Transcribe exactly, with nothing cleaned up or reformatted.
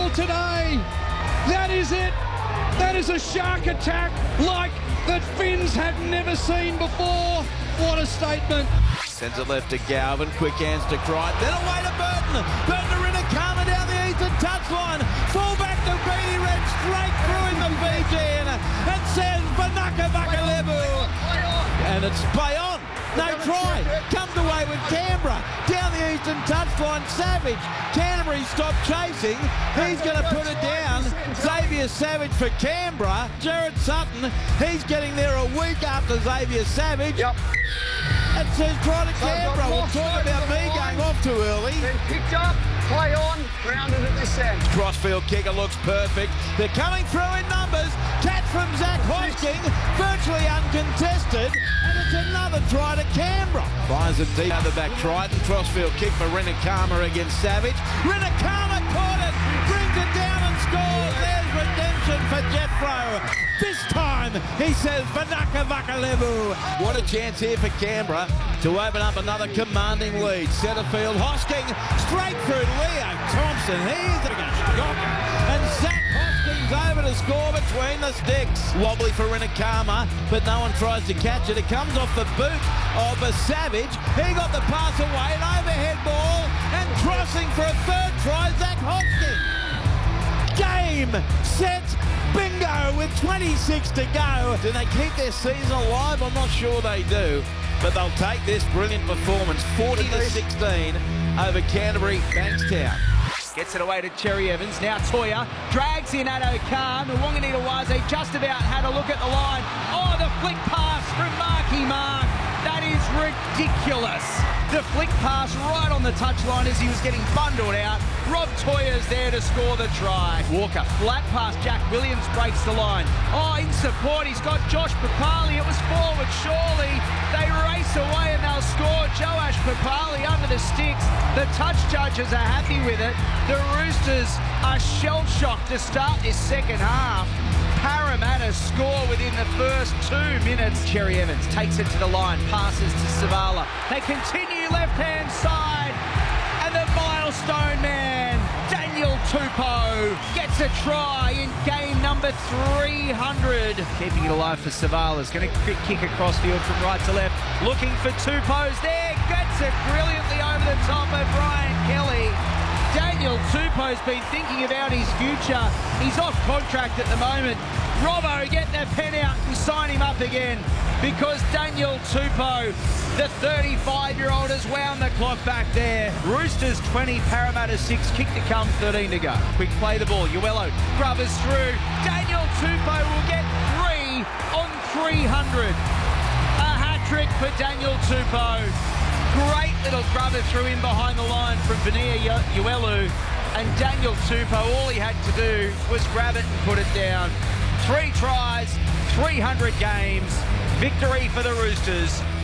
goal today. That is it. That is a shark attack like that Finns have never seen before. What a statement. Sends it left to Galvin, quick hands to Crichton, then away to Burton. Burton to Rinakama down the eastern touchline. Full back to Beatty Red, straight through in the Fijian. And says Vanaka Vakalevu. And it's play on. No try. Comes away with Canberra. Down the eastern touchline, Savage. Canterbury stopped chasing. He's going to put it down. Xavier Savage for Canberra. Jared Sutton, he's getting there a week after Xavier Savage. Yep. It says try to Canberra. We'll talk about me going off too early. Then picked up, play on, grounded at this end. Crossfield kicker looks perfect. They're coming through in numbers. Catch from Zach Hosking, virtually uncontested. And it's another try to Canberra. Fires it deep out the back. Triton. Crossfield kick for Rinakama against Savage. Rinakama caught it, brings it down and scores. There's redemption for Jethro. This time, he says, Vanaka Vakalevu. What a chance here for Canberra to open up another commanding lead. Setterfield, Hosking, straight through Leo Thompson. He's going to shock. And Zach Hosking's over to score between the sticks. Wobbly for Rinakama, but no one tries to catch it. It comes off the boot of a Savage. He got the pass away, an overhead ball, and crossing for a third try, Zach Hosking. Game, set, bingo with twenty-six to go. Do they keep their season alive? I'm not sure they do, but they'll take this brilliant performance, forty to sixteen over Canterbury Bankstown. Gets it away to Cherry Evans. Now Toya drags in Addo Khan. Wanganita-Waze just about had a look at the line. Oh, the flick pass from Marky Mark. That is ridiculous. The flick pass right on the touchline as he was getting bundled out. Rob Toya's there to score the try. Walker, flat pass. Jack Williams breaks the line. Oh, in support, he's got Josh Papali. It was forward, surely. They race away and they'll score. Joash Papali under the sticks. The touch judges are happy with it. The Roosters are shell-shocked to start this second half. Parramatta score within the first two minutes. Cherry Evans takes it to the line, passes to Savala. They continue left-hand side, and the milestone man, Daniel Tupou, gets a try in game number three hundred. Keeping it alive for Savala. Is going to kick across field from right to left. Looking for Tupou's there. Gets it brilliantly over the top of Brian Kelly. Daniel Tupou's been thinking about his future. He's off contract at the moment. Robbo, get the pen out and sign him up again, because Daniel Tupou, the thirty-five-year-old, has wound the clock back there. Roosters twenty, Parramatta six, kick to come, thirteen to go. Quick play the ball, Uello, Grubbers through. Daniel Tupou will get three on three hundred. A hat-trick for Daniel Tupou. Great little grubber threw in behind the line from Vania Uelu, and Daniel Tupou, all he had to do was grab it and put it down. Three tries, three hundred games, victory for the Roosters.